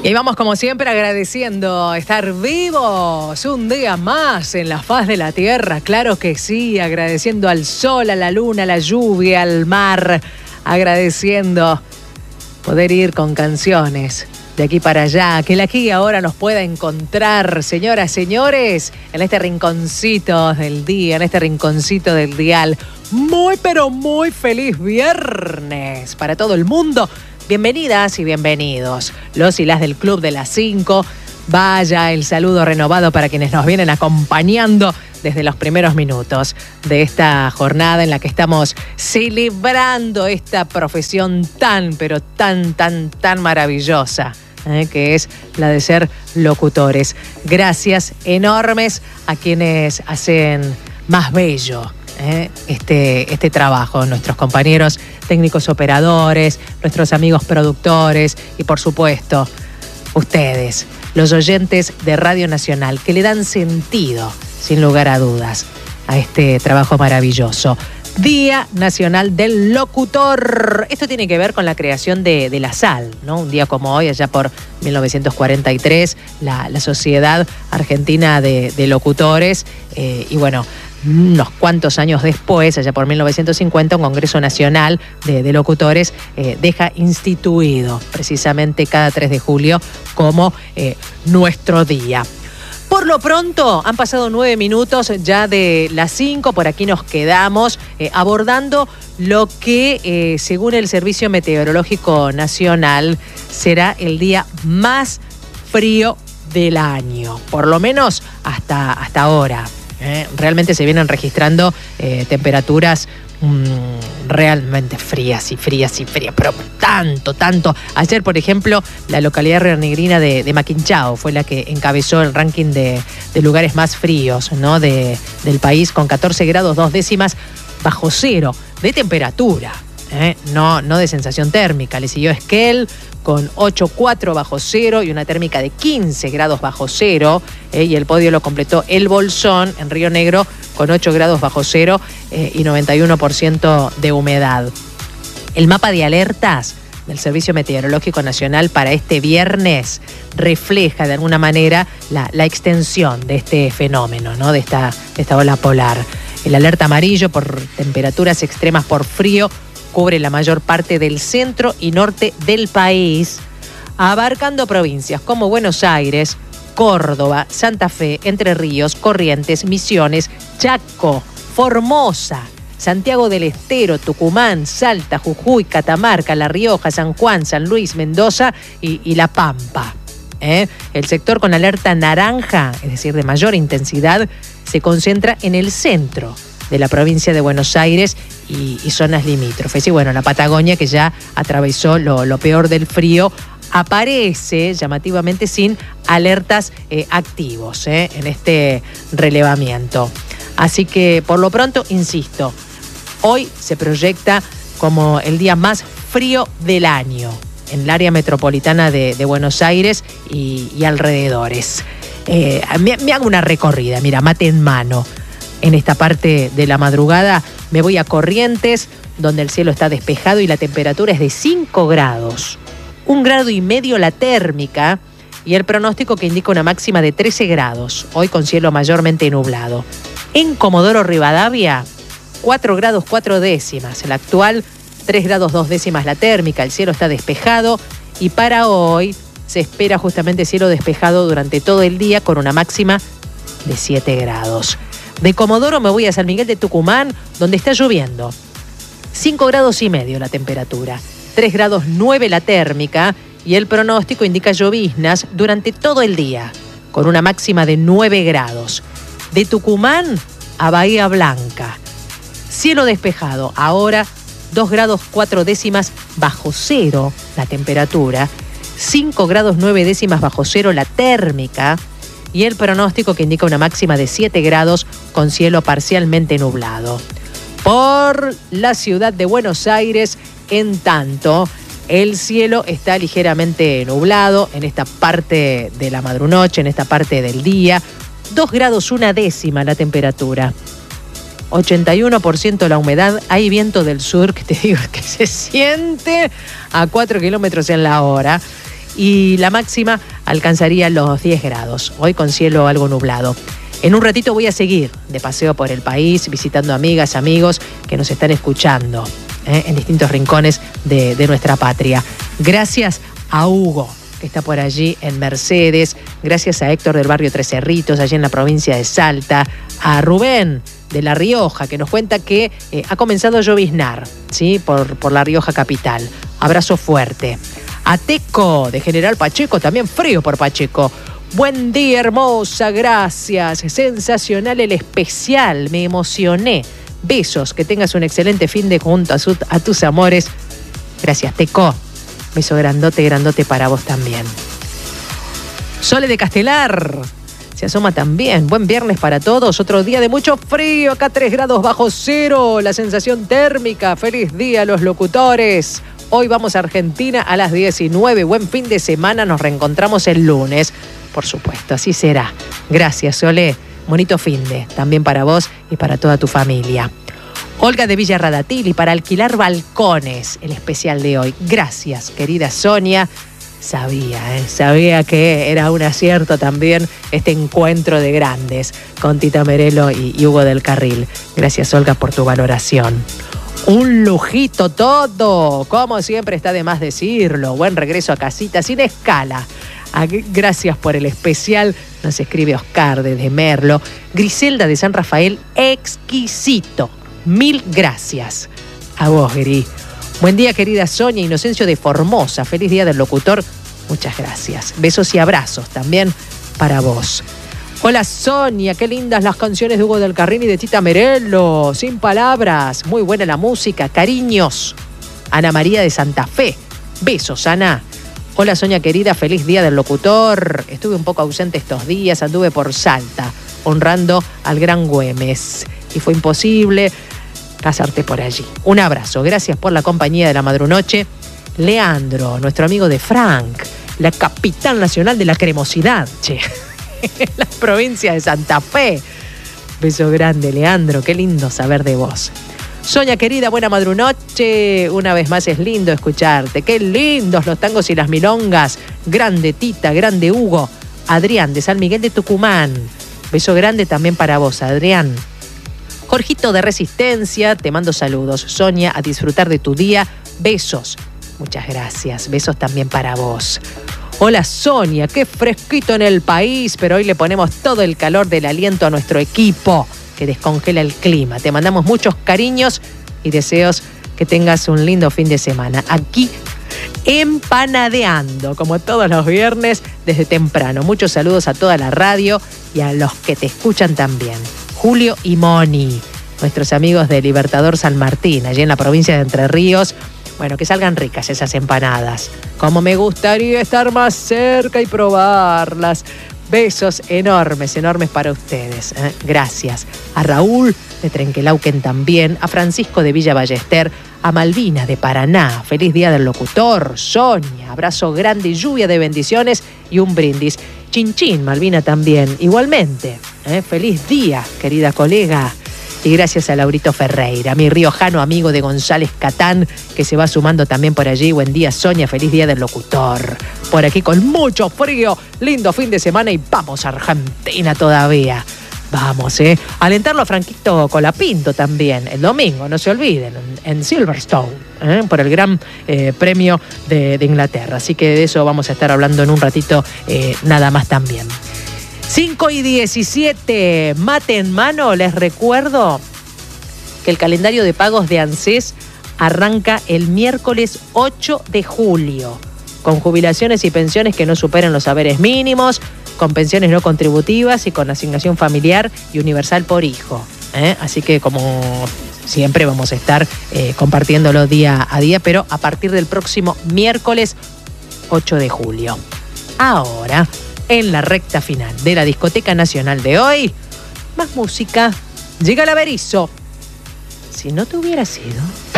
Y vamos como siempre agradeciendo estar vivos un día más en la faz de la tierra, claro que sí, agradeciendo al sol, a la luna, a la lluvia, al mar, agradeciendo poder ir con canciones de aquí para allá, que el aquí y ahora nos pueda encontrar, señoras, señores, en este rinconcito del día, en este rinconcito del dial. Muy, pero muy feliz viernes para todo el mundo. Bienvenidas y bienvenidos, los y las del Club de las 5. Vaya el saludo renovado para quienes nos vienen acompañando desde los primeros minutos de esta jornada en la que estamos celebrando esta profesión tan, pero tan maravillosa, que es la de ser locutores. Gracias enormes a quienes hacen más bello este trabajo, nuestros compañeros técnicos operadores, nuestros amigos productores y por supuesto ustedes, los oyentes de Radio Nacional, que le dan sentido, sin lugar a dudas, a este trabajo maravilloso. Día Nacional del Locutor. Esto tiene que ver con la creación de la SAL, ¿no? Un día como hoy, allá por 1943, la Sociedad Argentina de Locutores, y bueno, unos cuantos años después, allá por 1950, un Congreso Nacional de Locutores deja instituido precisamente cada 3 de julio como nuestro día. Por lo pronto, han pasado 9 minutos ya de las 5, por aquí nos quedamos abordando lo que, según el Servicio Meteorológico Nacional, será el día más frío del año, por lo menos hasta ahora. Realmente se vienen registrando temperaturas realmente frías, pero tanto. Ayer, por ejemplo, la localidad rionegrina de Maquinchao fue la que encabezó el ranking de lugares más fríos, ¿no? del país, con 14 grados 2 décimas bajo cero de temperatura. No de sensación térmica. Le siguió Esquel con 8,4 bajo cero y una térmica de 15 grados bajo cero. Y el podio lo completó El Bolsón en Río Negro con 8 grados bajo cero y 91% de humedad. El mapa de alertas del Servicio Meteorológico Nacional para este viernes refleja de alguna manera la extensión de este fenómeno, ¿no? de esta ola polar. El alerta amarillo por temperaturas extremas por frío cubre la mayor parte del centro y norte del país, abarcando provincias como Buenos Aires, Córdoba, Santa Fe, Entre Ríos, Corrientes, Misiones, Chaco, Formosa, Santiago del Estero, Tucumán, Salta, Jujuy, Catamarca, La Rioja, San Juan, San Luis, Mendoza y La Pampa. El sector con alerta naranja, es decir, de mayor intensidad, se concentra en el centro de la provincia de Buenos Aires y zonas limítrofes. Y bueno, la Patagonia, que ya atravesó lo peor del frío, aparece llamativamente sin alertas activos en este relevamiento. Así que, por lo pronto, insisto, hoy se proyecta como el día más frío del año en el área metropolitana de Buenos Aires y alrededores. Me hago una recorrida, mira, mate en mano. En esta parte de la madrugada me voy a Corrientes, donde el cielo está despejado y la temperatura es de 5 grados. 1,5 grados la térmica y el pronóstico que indica una máxima de 13 grados, hoy con cielo mayormente nublado. En Comodoro Rivadavia, 4 grados 4 décimas. La actual, 3 grados 2 décimas la térmica. El cielo está despejado y para hoy se espera justamente cielo despejado durante todo el día con una máxima de 7 grados. De Comodoro me voy a San Miguel de Tucumán, donde está lloviendo. 5,5 grados la temperatura, 3 grados 9 la térmica y el pronóstico indica lloviznas durante todo el día, con una máxima de 9 grados. De Tucumán a Bahía Blanca, cielo despejado, ahora 2 grados 4 décimas bajo cero la temperatura, 5 grados 9 décimas bajo cero la térmica, y el pronóstico que indica una máxima de 7 grados con cielo parcialmente nublado. Por la ciudad de Buenos Aires, en tanto, el cielo está ligeramente nublado en esta parte de la madrunoche, en esta parte del día. 2 grados 1 décima la temperatura. 81% la humedad, hay viento del sur que te digo que se siente a 4 kilómetros en la hora. y la máxima alcanzaría los 10 grados, hoy con cielo algo nublado. En un ratito voy a seguir de paseo por el país, visitando amigas, amigos que nos están escuchando en distintos rincones de nuestra patria. Gracias a Hugo, que está por allí en Mercedes, gracias a Héctor del barrio Tres Cerritos, allí en la provincia de Salta, a Rubén de La Rioja, que nos cuenta que ha comenzado a lloviznar, ¿sí? por La Rioja capital. Abrazo fuerte. A Teco de General Pacheco, también frío por Pacheco. Buen día, hermosa, gracias. Sensacional el especial, me emocioné. Besos, que tengas un excelente fin de junto a tus amores. Gracias, Teco. Beso grandote, grandote para vos también. Sole de Castelar se asoma también. Buen viernes para todos. Otro día de mucho frío. Acá 3 grados bajo cero. La sensación térmica. Feliz día a los locutores. Hoy vamos a Argentina a las 19. Buen fin de semana. Nos reencontramos el lunes. Por supuesto, así será. Gracias, Sole. Bonito fin de. También para vos y para toda tu familia. Olga de Villa Radatili, para alquilar balcones, el especial de hoy. Gracias, querida Sonia. Sabía que era un acierto también este encuentro de grandes con Tita Merelo y Hugo del Carril. Gracias, Olga, por tu valoración. Un lujito todo, como siempre está de más decirlo. Buen regreso a casita sin escala. Gracias por el especial, nos escribe Oscar desde Merlo. Griselda de San Rafael, exquisito. 1000 gracias. A vos, Gri. Buen día, querida Sonia. Inocencio de Formosa. Feliz día del locutor. Muchas gracias. Besos y abrazos también para vos. Hola, Sonia. Qué lindas las canciones de Hugo del Carril y de Tita Merelo. Sin palabras. Muy buena la música. Cariños. Ana María de Santa Fe. Besos, Ana. Hola, Sonia querida. Feliz día del locutor. Estuve un poco ausente estos días. Anduve por Salta, honrando al gran Güemes. Y fue imposible pasarte por allí. Un abrazo, gracias por la compañía de la madrunoche. Leandro, nuestro amigo de Frank, la capital nacional de la cremosidad, la provincia de Santa Fe. Beso grande, Leandro, qué lindo saber de vos. Sonia querida, buena madrunoche. Una vez más es lindo escucharte. Qué lindos los tangos y las milongas. Grande Tita, grande Hugo. Adrián de San Miguel de Tucumán. Beso grande también para vos, Adrián. Jorgito de Resistencia, te mando saludos. Sonia, a disfrutar de tu día. Besos. Muchas gracias. Besos también para vos. Hola, Sonia, qué fresquito en el país, pero hoy le ponemos todo el calor del aliento a nuestro equipo, que descongela el clima. Te mandamos muchos cariños y deseos que tengas un lindo fin de semana. Aquí, empanadeando, como todos los viernes, desde temprano. Muchos saludos a toda la radio y a los que te escuchan también. Julio y Moni, nuestros amigos de Libertador San Martín, allí en la provincia de Entre Ríos. Bueno, que salgan ricas esas empanadas. Como me gustaría estar más cerca y probarlas. Besos enormes, enormes para ustedes. Gracias. A Raúl de Trenquelauquen también, a Francisco de Villa Ballester, a Malvina de Paraná. Feliz día del locutor. Sonia, abrazo grande y lluvia de bendiciones y un brindis. Chin chin, Malvina también. Igualmente, feliz día, querida colega. Y gracias a Laurito Ferreira, mi riojano amigo de González Catán, que se va sumando también por allí. Buen día, Sonia, feliz día del locutor. Por aquí con mucho frío, lindo fin de semana y vamos a Argentina todavía. Vamos, alentarlo a Franquito Colapinto también, el domingo, no se olviden, en Silverstone, por el Gran Premio de Inglaterra. Así que de eso vamos a estar hablando en un ratito nada más también. 5:17, mate en mano. Les recuerdo que el calendario de pagos de ANSES arranca el miércoles 8 de julio, con jubilaciones y pensiones que no superen los haberes mínimos, con pensiones no contributivas y con asignación familiar y universal por hijo. Así que, como siempre, vamos a estar compartiéndolo día a día, pero a partir del próximo miércoles 8 de julio. Ahora, en la recta final de la Discoteca Nacional de hoy, más música. Llega el Averizo. Si no te hubiera sido...